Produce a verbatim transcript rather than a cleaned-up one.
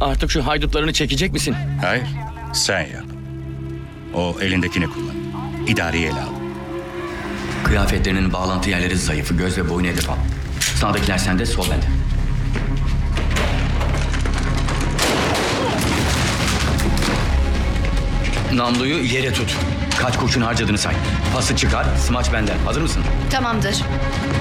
Artık şu haydutlarını çekecek misin? Hayır, sen yap. O elindekini kullan. İdareyi ele al. Kıyafetlerinin bağlantı yerleri zayıfı. Göz ve boyun hedef al. Sağdakiler sende, sol bende. Namluyu yere tut. Kaç kurşun harcadığını say. Pası çıkar, smaç benden. Hazır mısın? Tamamdır.